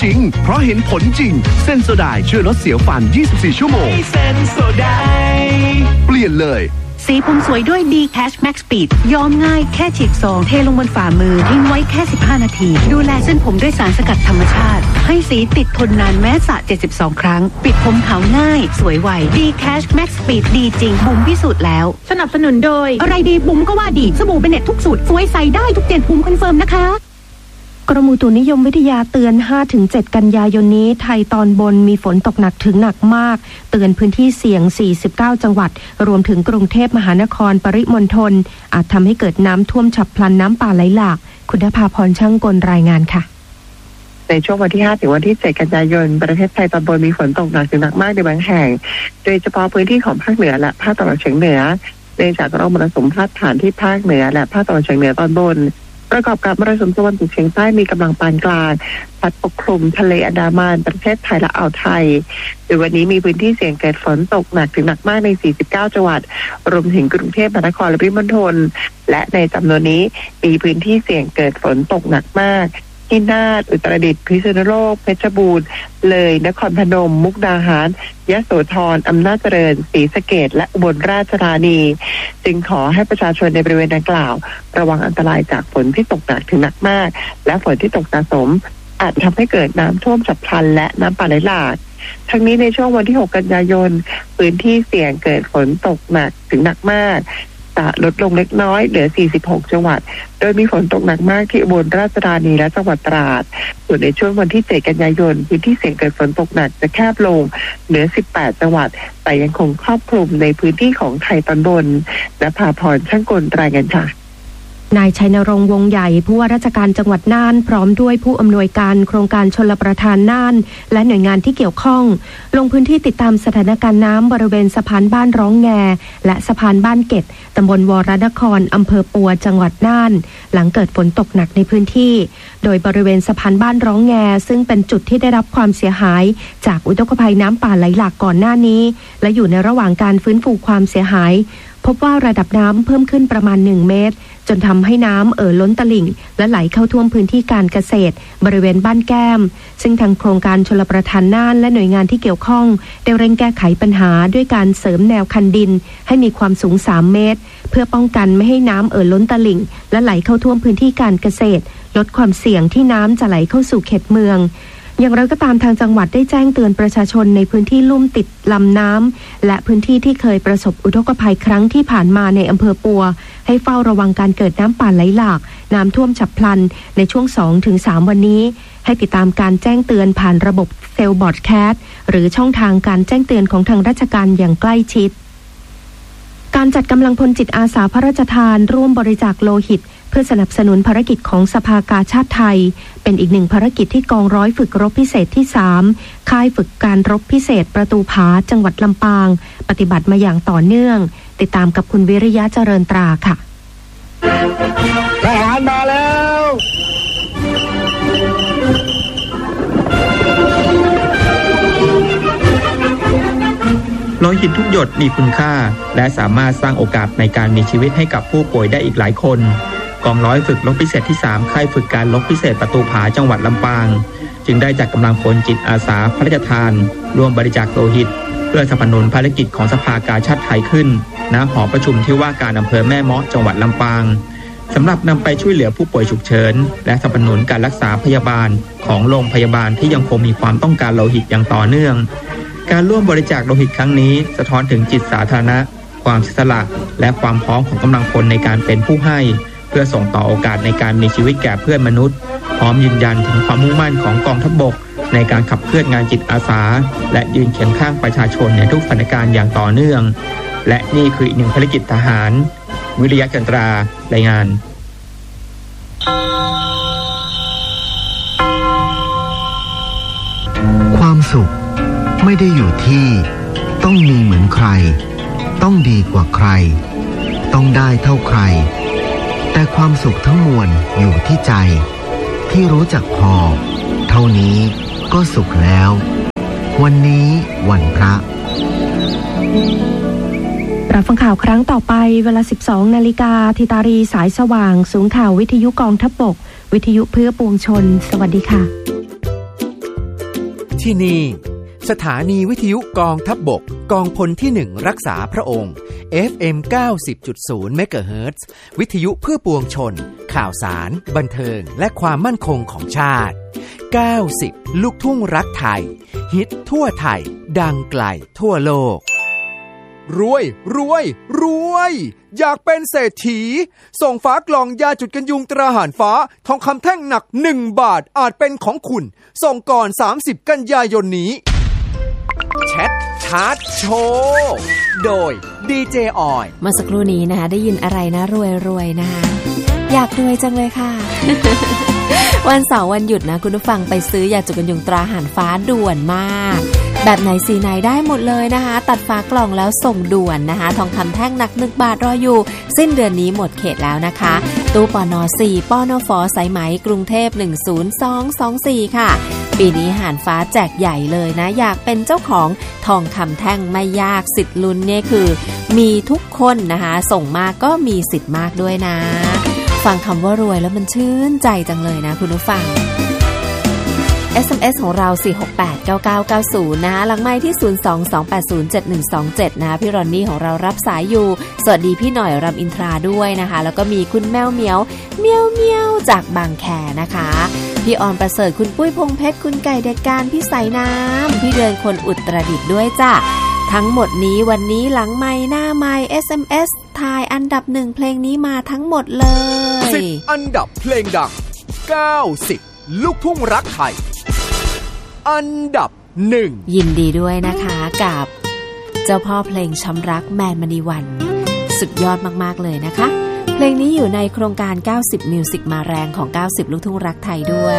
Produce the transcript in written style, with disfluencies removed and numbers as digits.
ริงเพราะเห็นผลจริงเซนโซไดช่วยลดเสียวฟัน24ชั่วโมงเซนโซไดเปลี่ยนเลยสีผมสวยด้วย D Cash Max Speed ย้อมง่ายแค่ฉีกซองเทลงบนฝ่ามือทิ้งไว้แค่15นาทีดูแลเส้นผมด้วยสารสกัดธรรมชาติให้สีติดทนนานแม้สระ72ครั้งปิดผมขาวง่ายสวยไว D Cash Max Speed ดีจริงบุ๋มพิสูจน์แล้วสนับสนุนโดยอะไรดีบุ๋มก็ว่าดีสบู่เบเน็ตทุกสูตรสวยใสได้ทุกเจ็ดบุ๋มคอนเฟิร์มนะคะกรมอุตุนิยมวิทยาเตือน 5-7 กันยายนนี้ไทยตอนบนมีฝนตกหนักถึงหนักมากเตือนพื้นที่เสี่ยง49จังหวัดรวมถึงกรุงเทพมหานครปริมณฑลอาจทำให้เกิดน้ำท่วมฉับพลันน้ำป่าไหลหลากคุณภาพรช่างกลรายงานค่ะในช่วงวันที่5ถึงวันที่7กันยายนประเทศไทยตอนบนมีฝนตกหนักถึงหนักมากในบางแห่งโดยเฉพาะพื้นที่ของภาคเหนือและภาคตะวันออกเฉียงเหนือเนื่องจากร่องมรสุมพาดผ่านที่ภาคเหนือและภาคตะวันออกเฉียงเหนือตอนบนประกอบกับมรสุมตะวันตกเฉียงใต้มีกำลังปานกลางพัดปกคลุมทะเลอันดามันประเทศไทยและอ่าวไทยโดยวันนี้มีพื้นที่เสี่ยงเกิดฝนตกหนักถึงหนักมากใน49จังหวัดรวมถึงกรุงเทพมหานครและปริมณฑลและในจำนวนนี้มีพื้นที่เสี่ยงเกิดฝนตกหนักมากที่น่านอุตรดิตถ์พิษณุโลกเพชรบูรณ์เลยนครพนมมุกดาหารยโสธรอำนาจเจริญศรีสะเกษและอุบลราชธานีจึงขอให้ประชาชนในบริเวณดังกล่าวระวังอันตรายจากฝนที่ตกหนักถึงหนักมากและฝนที่ตกสะสมอาจทำให้เกิดน้ำท่วมฉับพลันและน้ำป่าไหลหลากทั้งนี้ในช่วงวันที่6กันยายนพื้นที่เสี่ยงเกิดฝนตกหนักถึงหนักมากลดลงเล็กน้อยเหลือ46จังหวัดโดยมีฝนตกหนักมากที่อุบลราชธานีและจังหวัดตราดส่วนในช่วงวันที่7กันยายนพื้นที่เสี่ยงเกิดฝนตกหนักจะแคบลงเหลือ18จังหวัดแต่ยังคงครอบคลุมในพื้นที่ของไทยตอนบนและภาพรช่างกลรายงานค่ะนายชัยนรงค์วงใหญ่ผู้ว่าราชการจังหวัดน่านพร้อมด้วยผู้อำนวยการโครงการชลประทานน่านและหน่วยงานที่เกี่ยวข้องลงพื้นที่ติดตามสถานการณ์น้ำบริเวณสะพานบ้านร้องแงและสะพานบ้านเก็ดตำบลวรนครอำเภอปัวจังหวัดน่านหลังเกิดฝนตกหนักในพื้นที่โดยบริเวณสะพานบ้านร้องแงซึ่งเป็นจุดที่ได้รับความเสียหายจากอุทกภัยน้ำป่าไหลหลากก่อนหน้านี้และอยู่ในระหว่างการฟื้นฟูความเสียหายพบว่าระดับน้ำเพิ่มขึ้นประมาณ1เมตรจนทำให้น้ำล้นตลิ่งและไหลเข้าท่วมพื้นที่การเกษตรบริเวณบ้านแก้มซึ่งทางโครงการชลประทานน่านและหน่วยงานที่เกี่ยวข้องได้เร่งแก้ไขปัญหาด้วยการเสริมแนวคันดินให้มีความสูง3เมตรเพื่อป้องกันไม่ให้น้ำล้นตลิ่งและไหลเข้าท่วมพื้นที่การเกษตรลดความเสี่ยงที่น้ำจะไหลเข้าสู่เขตเมืองอย่างไรก็ตามทางจังหวัดได้แจ้งเตือนประชาชนในพื้นที่ลุ่มติดลำน้ำและพื้นที่ที่เคยประสบอุทกภัยครั้งที่ผ่านมาในอำเภอปัวให้เฝ้าระวังการเกิดน้ำป่าไหลหลากน้ำท่วมฉับพลันในช่วง 2-3 วันนี้ให้ติดตามการแจ้งเตือนผ่านระบบเซลล์บอร์ดแคสต์หรือช่องทางการแจ้งเตือนของทางราชการอย่างใกล้ชิดการจัดกำลังพลจิตอาสาพระราชทานร่วมบริจาคโลหิตเพื่อสนับสนุนภารกิจของสภากาชาดไทยเป็นอีกหนึ่งภารกิจที่กองร้อยฝึกรบพิเศษที่3ค่ายฝึกการรบพิเศษประตูผาจังหวัดลำปางปฏิบัติมาอย่างต่อเนื่องติดตามกับคุณวิริยะเจริญตราค่ะทหารมาแล้วโลหิตทุกหยดมีคุณค่าและสามารถสร้างโอกาสในการมีชีวิตให้กับผู้ป่วยได้อีกหลายคนกองร้อยฝึกรบพิเศษที่3ค่ายฝึกการรบพิเศษประตูผาจังหวัดลำปางจึงได้จัดกำลังพลจิตอาสาพระราชทานร่วมบริจาคโลหิตเพื่อสนับสนุนภารกิจของสภากาชาดไทยขึ้นณหอประชุมที่ว่าการอำเภอแม่เมาะจังหวัดลำปางสำหรับนำไปช่วยเหลือผู้ป่วยฉุกเฉินและสนับสนุนการรักษาพยาบาลของโรงพยาบาลที่ยังคงมีความต้องการโลหิตอย่างต่อเนื่องการร่วมบริจาคโลหิตครั้งนี้สะท้อนถึงจิตสาธารณะความเสียสละและความพร้อมของกำลังพลในการเป็นผู้ให้เพื่อส่งต่อโอกาสในการมีชีวิตแก่เพื่อนมนุษย์พร้อมยืนยันถึงความมุ่งมั่นของกองทัพบกในการขับเคลื่อนงานจิตอาสาและยืนเคียงข้างประชาชนในทุกสถานการณ์อย่างต่อเนื่องและนี่คืออีกหนึ่งภารกิจทหารวิริยะจันทรารายงานความสุขไม่ได้อยู่ที่ต้องมีเหมือนใครต้องดีกว่าใครต้องได้เท่าใครแต่ความสุขทั้งมวลอยู่ที่ใจที่รู้จักพอเท่านี้ก็สุขแล้ววันนี้วันพระรับฟังข่าวครั้งต่อไปเวลา 12 นาฬิกาธิตารีสายสว่างศูนย์ข่าววิทยุกองทัพบกวิทยุเพื่อปวงชนสวัสดีค่ะที่นี่สถานีวิทยุกองทัพบกกองพลที่1รักษาพระองค์ FM 90.0 เมกะเฮิรตซ์วิทยุเพื่อปวงชนข่าวสารบันเทิงและความมั่นคงของชาติ90ลูกทุ่งรักไทยฮิตทั่วไทยดังไกลทั่วโลกรวยรวยรวยอยากเป็นเศรษฐีส่งฝากล่องยาจุดกันยุงตราหารฟ้าทองคำแท่งหนัก1 บาทอาจเป็นของคุณส่งก่อน30 กันยายนนี้แชทชาร์จโชว์โดยดีเจออยเมื่อสักครู่นี้นะคะได้ยินอะไรนะรวยๆนะคะอยากรวยจังเลยค่ะ วันเสาร์วันหยุดนะคุณผู้ฟังไปซื้อยาจุดกันยุงตราหารฟ้าด่วนมากแบบไหนสีไหนได้หมดเลยนะคะตัดฝากล่องแล้วส่งด่วนนะคะทองคำแท่งหนัก1 บาทรออยู่สิ้นเดือนนี้หมดเขตแล้วนะคะตู้ปน4ปนฟสายไหมกรุงเทพ10224ค่ะปีนี้หารฟ้าแจกใหญ่เลยนะอยากเป็นเจ้าของทองคำแท่งไม่ยากสิทธิ์ลุ้นเนี่ยคือมีทุกคนนะคะส่งมากก็มีสิทธิ์มากด้วยนะฟังคำว่ารวยแล้วมันชื่นใจจังเลยนะคุณผู้ฟัง SMS ของเรา4689990นะคะหลังไมค์ที่022807127นะคะพี่รอนนี่ของเรารับสายอยู่สวัสดีพี่หน่อยรำอินทราด้วยนะคะแล้วก็มีคุณแมวเหมียวเมียวเมียวจากบางแคนะคะพี่ออนประเสริฐคุณปุ้ยพงเพชรคุณไก่เด็กการพี่ใสน้ำพี่เดือนคนอุตรดิตถ์ด้วยจ้ะทั้งหมดนี้วันนี้หลังไมค์หน้าไมค์ SMS ทายอันดับ1เพลงนี้มาทั้งหมดเลย 10อันดับเพลงดัง90ลูกทุ่งรักไทยอันดับ1 ยินดีด้วยนะคะกับเจ้าพ่อเพลงช้ำรักแมนมณีวันสุดยอดมากๆเลยนะคะเพลงนี้อยู่ในโครงการ90 Music มาแรงของ90ลูกทุ่งรักไทยด้วย